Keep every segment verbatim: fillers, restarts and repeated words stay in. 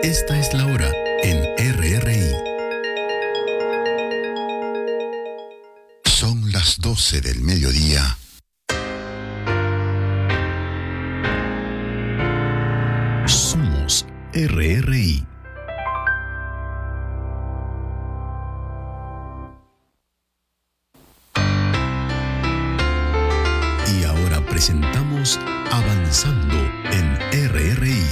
Esta es la hora en R R I. Son las doce del mediodía. Somos R R I. Y ahora presentamos Avanzando en R R I.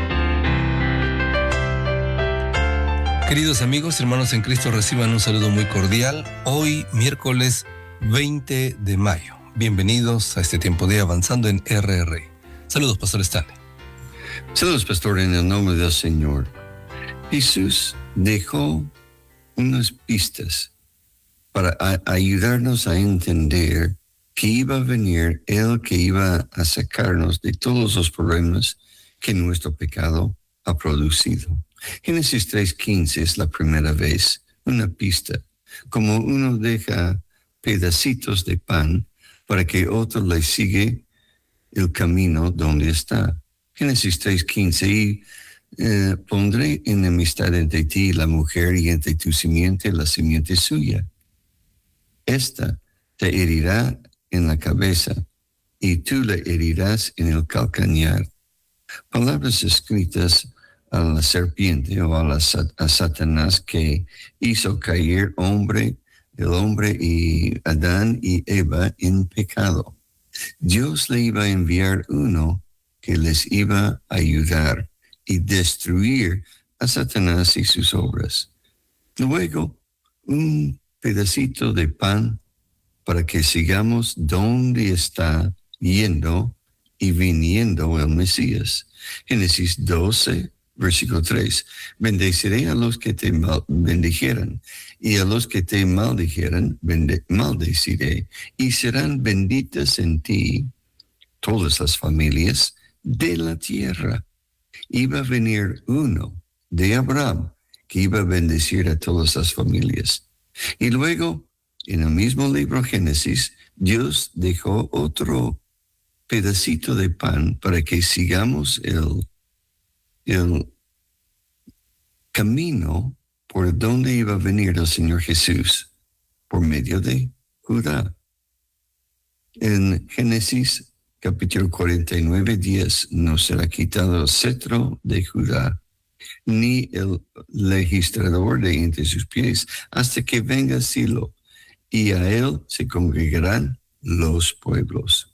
Queridos amigos, hermanos en Cristo, reciban un saludo muy cordial. Hoy, miércoles veinte de mayo. Bienvenidos a este tiempo de Avanzando en R R I. Saludos, Pastor Stanley. Saludos, Pastor, en el nombre del Señor. Jesús dejó unas pistas para a- ayudarnos a entender que iba a venir Él, que iba a sacarnos de todos los problemas que nuestro pecado ha producido. Génesis tres quince es la primera vez, una pista, como uno deja pedacitos de pan para que otro le sigue el camino donde está. Génesis tres quince, y eh, pondré enemistad entre ti y la mujer, y entre tu simiente la simiente suya. Esta te herirá en la cabeza, y tú le herirás en el calcañar. Palabras escritas a la serpiente o a, la, a Satanás, que hizo caer hombre, el hombre y Adán y Eva en pecado. Dios le iba a enviar uno que les iba a ayudar y destruir a Satanás y sus obras. Luego, un pedacito de pan para que sigamos donde está yendo y viniendo el Mesías. Génesis doce, versículo tres. Bendeciré a los que te mal, bendijeran, y a los que te maldijeran, bende, maldeciré, y serán benditas en ti todas las familias de la tierra. Iba a venir uno de Abraham que iba a bendecir a todas las familias. Y luego, en el mismo libro Génesis, Dios dejó otro pedacito de pan para que sigamos el, el camino por donde iba a venir el Señor Jesús, por medio de Judá. En Génesis capítulo cuarenta y nueve, diez, no será quitado el cetro de Judá, ni el legislador de entre sus pies, hasta que venga Silo, y a él se congregarán los pueblos.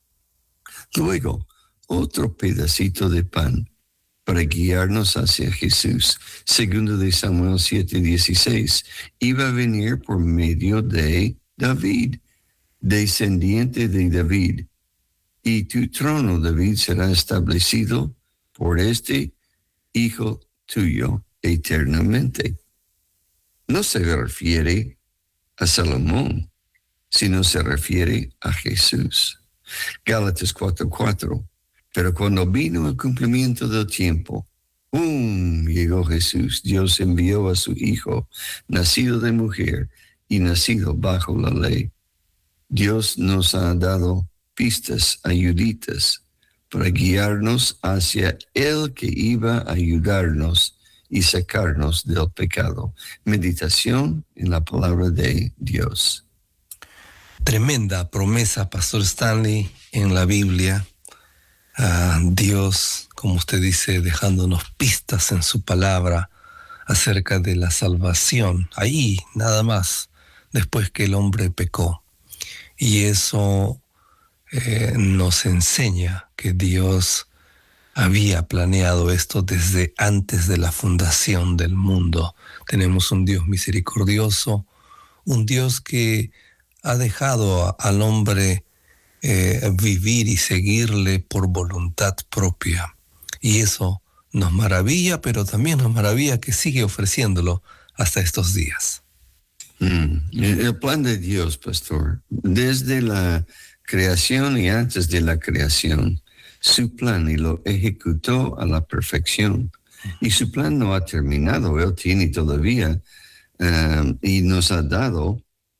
Luego, otro pedacito de pan para guiarnos hacia Jesús. Segundo de Samuel siete dieciséis, iba a venir por medio de David, descendiente de David, y tu trono, David, será establecido por este hijo tuyo eternamente. No se refiere a Salomón, sino se refiere a Jesús. Gálatas cuatro cuatro. Pero cuando vino el cumplimiento del tiempo, ¡um!, llegó Jesús. Dios envió a su Hijo, nacido de mujer y nacido bajo la ley. Dios nos ha dado pistas, ayuditas, para guiarnos hacia el que iba a ayudarnos y sacarnos del pecado. Meditación en la palabra de Dios. Tremenda promesa, Pastor Stanley, en la Biblia. Uh, Dios, como usted dice, dejándonos pistas en su palabra acerca de la salvación. Ahí, nada más, después que el hombre pecó. Y eso eh, nos enseña que Dios había planeado esto desde antes de la fundación del mundo. Tenemos un Dios misericordioso, un Dios que ha dejado a, al hombre eh, vivir y seguirle por voluntad propia. Y eso nos maravilla, pero también nos maravilla que sigue ofreciéndolo hasta estos días. Mm, el plan de Dios, pastor, desde la creación y antes de la creación, su plan, y lo ejecutó a la perfección. Y su plan no ha terminado, Él tiene todavía, um, y nos ha dado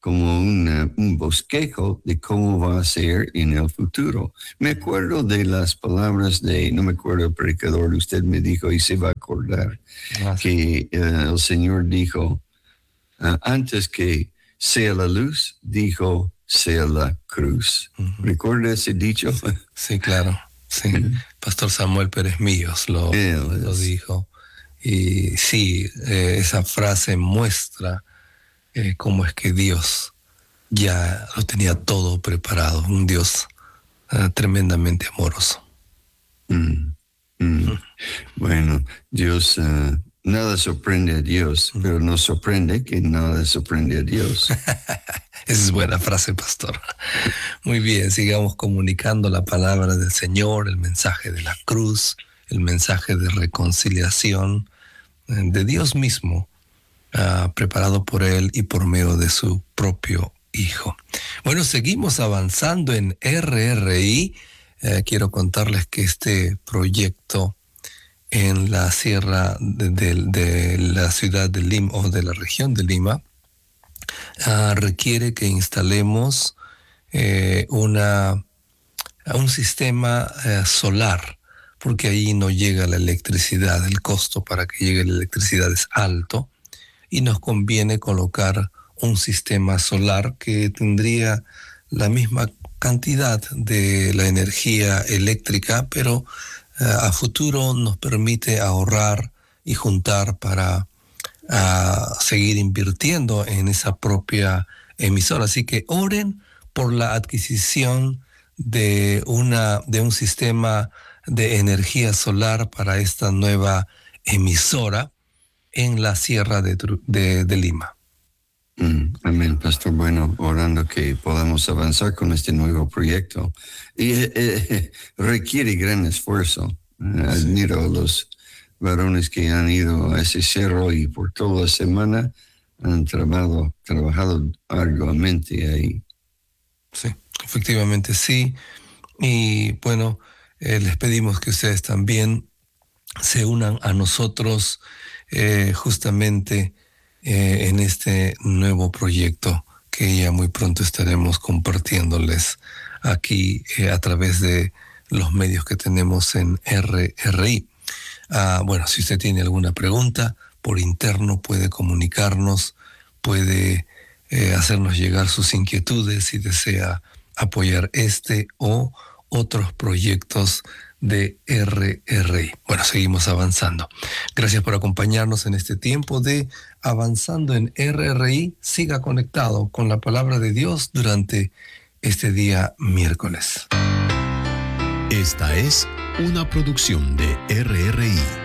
como una, un bosquejo de cómo va a ser en el futuro. Me acuerdo de las palabras de, no me acuerdo el predicador, usted me dijo y se va a acordar, ah, que uh, el Señor dijo, uh, antes que sea la luz, dijo, sea la cruz. Uh-huh. ¿Recuerda ese dicho? Sí, claro. Sí. Uh-huh. Pastor Samuel Pérez Millos lo, lo dijo. Y sí, eh, esa frase muestra eh, cómo es que Dios ya lo tenía todo preparado. Un Dios uh, tremendamente amoroso. Mm, mm. Uh-huh. Bueno, Dios... Uh, Nada sorprende a Dios, pero nos sorprende que nada sorprende a Dios. Esa es buena frase, pastor. Muy bien, sigamos comunicando la palabra del Señor, el mensaje de la cruz, el mensaje de reconciliación de Dios mismo, uh, preparado por Él y por medio de su propio Hijo. Bueno, seguimos avanzando en R R I. Uh, quiero contarles que este proyecto en la sierra de, de, de la ciudad de Lima o de la región de Lima, uh, requiere que instalemos eh, una, un sistema uh, solar, porque ahí no llega la electricidad, el costo para que llegue la electricidad es alto, y nos conviene colocar un sistema solar que tendría la misma cantidad de la energía eléctrica, pero Uh, a futuro nos permite ahorrar y juntar para uh, seguir invirtiendo en esa propia emisora. Así que oren por la adquisición de, una, de un sistema de energía solar para esta nueva emisora en la sierra de, de, de Lima. Mm, amén, pastor. Bueno, orando que podamos avanzar con este nuevo proyecto. Y eh, eh, requiere gran esfuerzo. Eh, admiro sí. a los varones que han ido a ese cerro y por toda la semana han trabajado, trabajado arduamente ahí. Sí, efectivamente sí. Y bueno, eh, les pedimos que ustedes también se unan a nosotros eh, justamente Eh, en este nuevo proyecto que ya muy pronto estaremos compartiéndoles aquí eh, a través de los medios que tenemos en R R I. Ah, bueno, si usted tiene alguna pregunta por interno puede comunicarnos, puede eh, hacernos llegar sus inquietudes si desea apoyar este o otros proyectos de R R I. Bueno, seguimos avanzando. Gracias por acompañarnos en este tiempo de Avanzando en R R I. Siga conectado con la palabra de Dios durante este día miércoles. Esta es una producción de R R I.